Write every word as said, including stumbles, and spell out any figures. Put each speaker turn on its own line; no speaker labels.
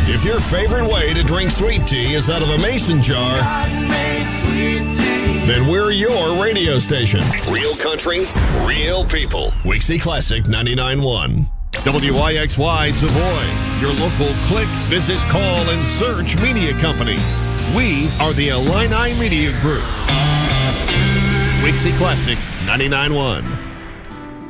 If your favorite way to drink sweet tea is out of a mason jar, then we're your radio station. Real country, real people. Wixie Classic ninety-nine point one. W I X Y Savoy, your local click, visit, call, and search media company. We are the Illini Media Group. Wixie Classic ninety-nine point one.